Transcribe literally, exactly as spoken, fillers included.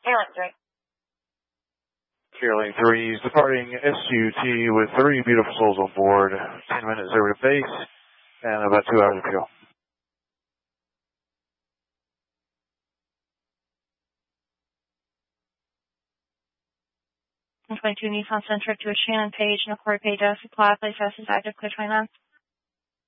Carolyn three. Carolyn three is departing S U T with three beautiful souls on board. ten minutes over to base and about two hours of fuel. twenty-two Nissan Centric to a Shannon Page, Nacor Page, supply, place S is active, clear twenty-nine.